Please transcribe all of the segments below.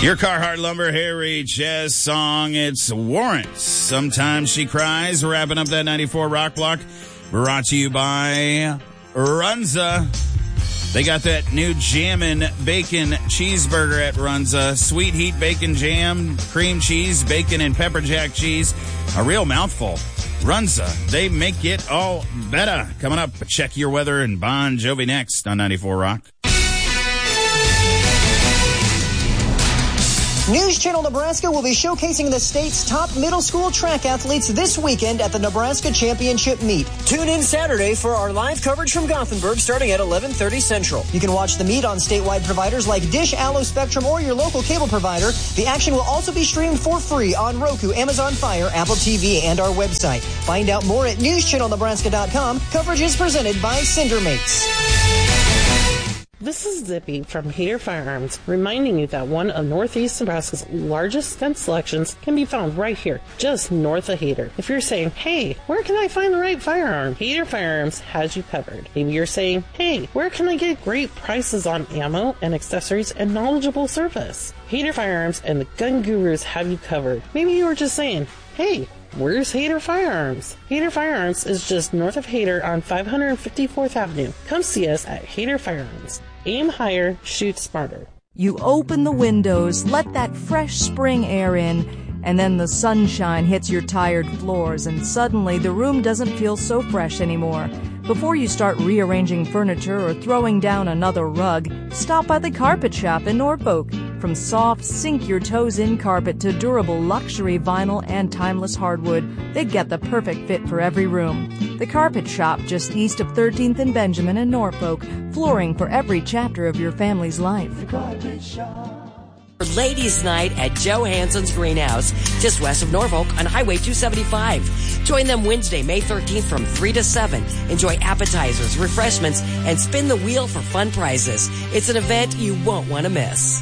Your Carhartt Lumber Harry Jazz song, it's Warrant. Sometimes She Cries. Wrapping up that 94 Rock Block. Brought to you by Runza. They got that new jammin' bacon cheeseburger at Runza. Sweet heat bacon jam, cream cheese, bacon and pepper jack cheese. A real mouthful. Runza. They make it all better. Coming up, check your weather and Bon Jovi next on 94 Rock. News Channel Nebraska will be showcasing the state's top middle school track athletes this weekend at the Nebraska Championship Meet. Tune in Saturday for our live coverage from Gothenburg starting at 11:30 Central. You can watch the meet on statewide providers like Dish, Allo, Spectrum, or your local cable provider. The action will also be streamed for free on Roku, Amazon Fire, Apple TV, and our website. Find out more at newschannelnebraska.com. Coverage is presented by Cindermates. This is Zippy from Hader Firearms, reminding you that one of Northeast Nebraska's largest gun selections can be found right here, just north of Hader. If you're saying, hey, where can I find the right firearm? Hader Firearms has you covered. Maybe you're saying, hey, where can I get great prices on ammo and accessories and knowledgeable service? Hader Firearms and the Gun Gurus have you covered. Maybe you were just saying, hey, where's Hader Firearms? Hader Firearms is just north of Hader on 554th Avenue. Come see us at Hader Firearms. Aim higher, shoot smarter. You open the windows, let that fresh spring air in, and then the sunshine hits your tired floors, and suddenly the room doesn't feel so fresh anymore. Before you start rearranging furniture or throwing down another rug, stop by the Carpet Shop in Norfolk. From soft, sink-your-toes-in carpet to durable luxury vinyl and timeless hardwood, they get the perfect fit for every room. The Carpet Shop, just east of 13th and Benjamin in Norfolk, flooring for every chapter of your family's life. The Carpet Shop. Ladies' Night at Joe Hanson's Greenhouse, just west of Norfolk on Highway 275. Join them Wednesday, May 13th from 3 to 7. Enjoy appetizers, refreshments, and spin the wheel for fun prizes. It's an event you won't want to miss.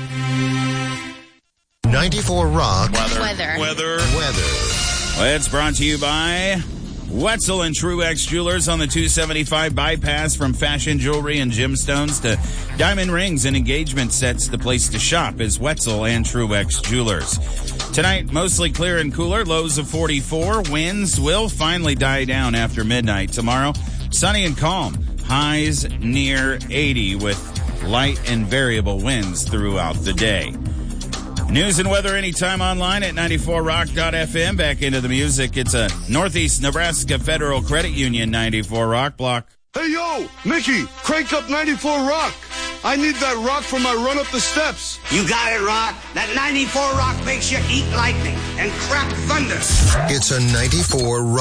94 Rock. Weather. Well, it's brought to you by Wetzel and Truex Jewelers on the 275 bypass. From fashion jewelry and gemstones to diamond rings and engagement sets, the place to shop is Wetzel and Truex Jewelers. Tonight, mostly clear and cooler, lows of 44. Winds will finally die down after midnight. Tomorrow, sunny and calm, highs near 80 with light and variable winds throughout the day. News and weather anytime online at 94rock.fm. Back into the music. It's a Northeast Nebraska Federal Credit Union 94 Rock Block. Hey, yo, Mickey, crank up 94 Rock. I need that rock for my run up the steps. You got it, Rock. That 94 Rock makes you eat lightning and crap thunder. It's a 94 Rock.